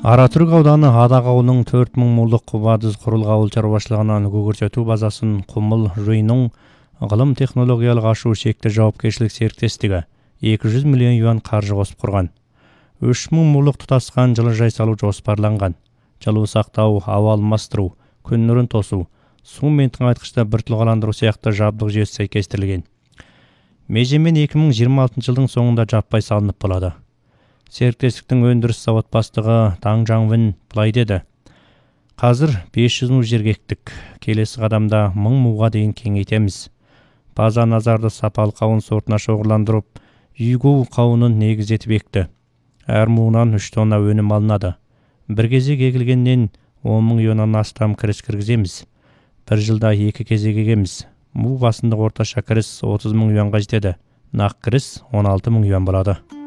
Аратүрік ауданы Адақ ауылының 4000 мулдық Құбадыз құрылғы ауыл шаруашылығынан көрсету базасын Құмыл жиының ғылым технологиялық ашу шекті жауапкершілік серіктестігі 200 миллион юан қаржы қосып құрған. 3000 мулдық тұтасқан жылыжай салу жоспарланған. Жылу сақтау, ауа алмастыру, күн нұрын тосу, су мен тыңайтқышты біртұлғаландыру сияқты жабдық жүйесі сәйкестірілген. Межемен 2026 жылдың соңында жаппай салынып болады. Серіктестіктің өндіріс завод бастығы Таң Жаңвин былай деді: қазір 500 му жерге ектік. Келесі қадамда 1000 муға дейін кеңейтеміз. База назарды сапалы қауын сортына шоғырландырып, үйгу қауынын негіз етіп екті. Әр муынан 3 тонна өнім алынады. Бір кезек егілгеннен 10 мың юаннан астам кіріс кіргіземіз. Бір жылда 2 кезек егеміз. Му басындық орташа кіріс 30 мың юанға жетеді. Нақ кіріс 16 мың юан болады.